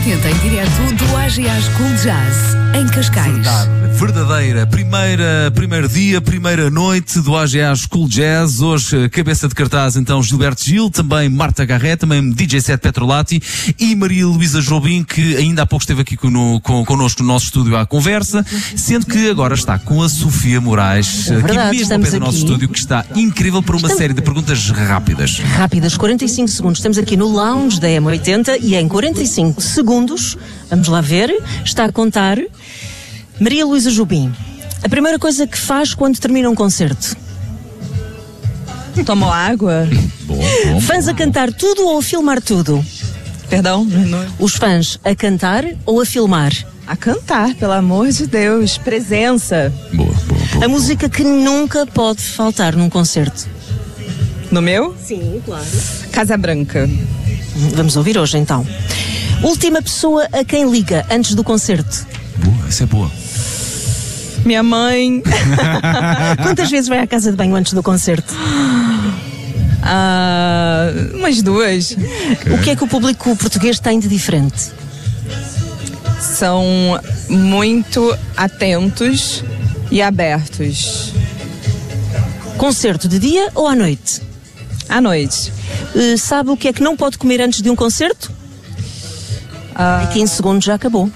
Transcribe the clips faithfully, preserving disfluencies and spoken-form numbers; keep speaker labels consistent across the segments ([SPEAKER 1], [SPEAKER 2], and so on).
[SPEAKER 1] oitenta em direto do A G A School Jazz, em Cascais.
[SPEAKER 2] Verdade, verdadeira. Primeira, primeiro dia, primeira noite do A G A School Jazz. Hoje, cabeça de cartaz, então, Gilberto Gil, também Marta Garré, também D J Sete Petrolati e Maria Luísa Jobim, que ainda há pouco esteve aqui no, com, connosco no nosso estúdio à conversa, sendo que agora está com a Sofia Moraes,
[SPEAKER 3] é verdade,
[SPEAKER 2] aqui mesmo ao pé do nosso estúdio, que está incrível para uma estamos... série de perguntas rápidas.
[SPEAKER 3] Rápidas, quarenta e cinco segundos. Estamos aqui no lounge da M oitenta e em quarenta e cinco segundos, vamos lá ver, está a contar Maria Luísa Jobim. A primeira coisa que faz quando termina um concerto?
[SPEAKER 4] Toma água.
[SPEAKER 2] Bom, bom,
[SPEAKER 3] fãs
[SPEAKER 2] bom,
[SPEAKER 3] a cantar tudo ou a filmar tudo?
[SPEAKER 4] Perdão? Não...
[SPEAKER 3] Os fãs a cantar ou a filmar?
[SPEAKER 4] A cantar, pelo amor de Deus. Presença.
[SPEAKER 2] Boa, boa, boa.
[SPEAKER 3] A música que nunca pode faltar num concerto.
[SPEAKER 4] No meu?
[SPEAKER 3] Sim, claro.
[SPEAKER 4] Casa Branca.
[SPEAKER 3] Vamos ouvir hoje, então. Última pessoa a quem liga antes do concerto?
[SPEAKER 2] Boa, essa é boa.
[SPEAKER 4] Minha mãe.
[SPEAKER 3] Quantas vezes vai à casa de banho antes do concerto?
[SPEAKER 4] Ah, umas duas.
[SPEAKER 3] Okay. O que é que o público português tem de diferente?
[SPEAKER 4] São muito atentos e abertos.
[SPEAKER 3] Concerto de dia ou à noite?
[SPEAKER 4] À noite.
[SPEAKER 3] Uh, sabe o que é que não pode comer antes de um concerto?
[SPEAKER 4] Uh...
[SPEAKER 3] Em quinze segundos já acabou.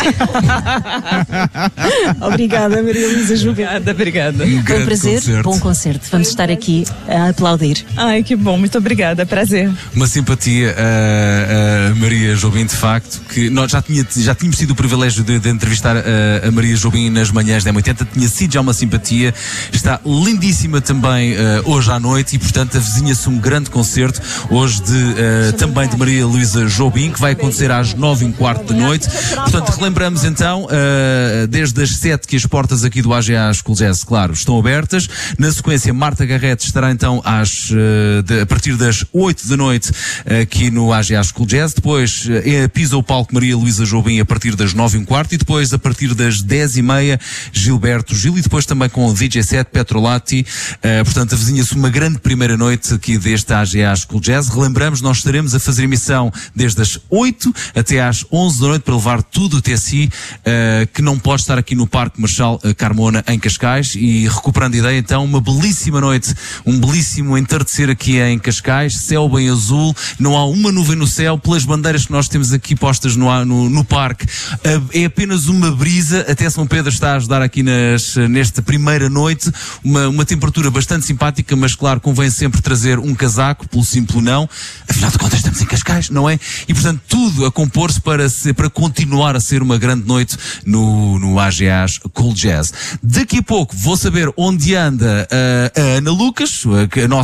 [SPEAKER 3] Obrigada, Maria Luísa Jobim.
[SPEAKER 4] Obrigada, obrigada.
[SPEAKER 2] Um
[SPEAKER 3] Foi um prazer,
[SPEAKER 2] concerto.
[SPEAKER 3] Bom concerto. Vamos estar aqui a aplaudir.
[SPEAKER 4] Ai, que bom, muito obrigada, prazer.
[SPEAKER 2] Uma simpatia a, a Maria Jobim, de facto, que nós já, tinha, já tínhamos tido o privilégio de, de entrevistar a, a Maria Jobim nas manhãs da M oitenta, tinha sido já uma simpatia, está lindíssima também uh, hoje à noite e, portanto, avizinha-se um grande concerto hoje de, uh, também de Maria Luísa Jobim, que vai acontecer às nove e um quarto da noite. Portanto, relembramos então, uh, desde as sete que as portas aqui do A G A School Jazz, claro, estão abertas. Na sequência, Marta Garrett estará então às, uh, de, a partir das oito da noite uh, aqui no A G A School Jazz. Depois uh, pisa o palco Maria Luísa Jobim a partir das nove e um quarto e depois a partir das dez e meia Gilberto Gil e depois também com o D J Sete Petrolati. Uh, portanto, avizinha-se uma grande primeira noite aqui deste A G A School Jazz. Relembramos, nós estaremos a fazer emissão desde as oito até às onze da noite para levar tudo até si, uh, que não pode estar aqui no Parque Marechal uh, Carmona, em Cascais. E recuperando a ideia, então, uma belíssima noite, um belíssimo entardecer aqui em Cascais, céu bem azul, não há uma nuvem no céu, pelas bandeiras que nós temos aqui postas no, no, no parque, uh, é apenas uma brisa, até São Pedro está a ajudar aqui nas, nesta primeira noite, uma, uma temperatura bastante simpática, mas claro, convém sempre trazer um casaco, pelo simples não, afinal de contas estamos em Cascais, não é? E portanto, tudo a compor-se para, ser, para continuar a ser uma grande noite no, no A G A School Jazz. Daqui a pouco vou saber onde anda uh, a Ana Lucas, a, a nossa